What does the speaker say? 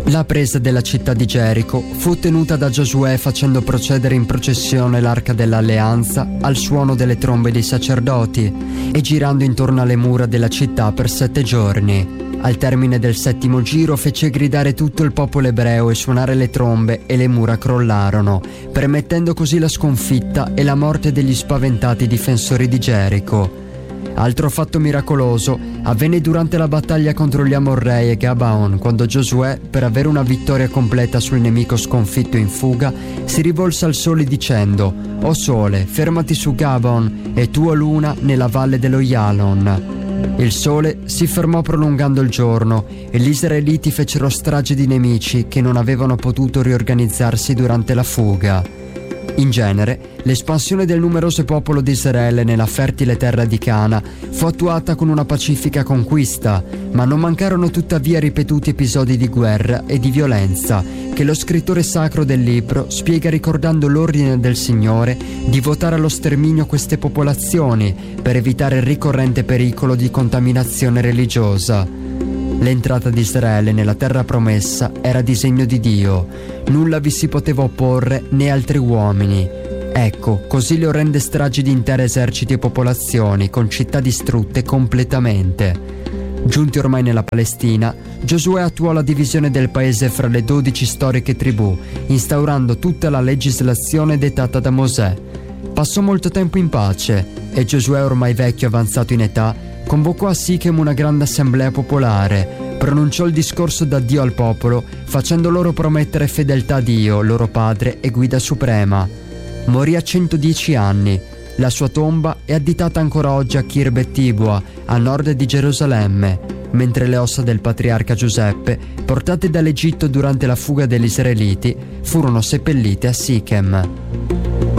La presa della città di Gerico fu ottenuta da Giosuè facendo procedere in processione l'arca dell'alleanza al suono delle trombe dei sacerdoti e girando intorno alle mura della città per 7 giorni. Al termine del 7° giro fece gridare tutto il popolo ebreo e suonare le trombe e le mura crollarono, permettendo così la sconfitta e la morte degli spaventati difensori di Gerico. Altro fatto miracoloso avvenne durante la battaglia contro gli Amorrei e Gabaon, quando Giosuè, per avere una vittoria completa sul nemico sconfitto in fuga, si rivolse al sole dicendo: «O sole, fermati su Gabaon, e tu, o luna, nella valle dello Yalon». Il sole si fermò prolungando il giorno e gli israeliti fecero strage di nemici che non avevano potuto riorganizzarsi durante la fuga. In genere, l'espansione del numeroso popolo di Israele nella fertile terra di Cana fu attuata con una pacifica conquista, ma non mancarono tuttavia ripetuti episodi di guerra e di violenza che lo scrittore sacro del libro spiega ricordando l'ordine del Signore di votare allo sterminio queste popolazioni per evitare il ricorrente pericolo di contaminazione religiosa. L'entrata di Israele nella terra promessa era disegno di Dio. Nulla vi si poteva opporre né altri uomini. Ecco, così le orrende stragi di interi eserciti e popolazioni, con città distrutte completamente. Giunti ormai nella Palestina, Giosuè attuò la divisione del paese fra le 12 storiche tribù, instaurando tutta la legislazione dettata da Mosè. Passò molto tempo in pace e Giosuè, ormai vecchio e avanzato in età, convocò a Sichem una grande assemblea popolare, pronunciò il discorso da Dio al popolo, facendo loro promettere fedeltà a Dio, loro padre e guida suprema. Morì a 110 anni. La sua tomba è additata ancora oggi a Khirbet Tibua, a nord di Gerusalemme, mentre le ossa del patriarca Giuseppe, portate dall'Egitto durante la fuga degli Israeliti, furono seppellite a Sichem.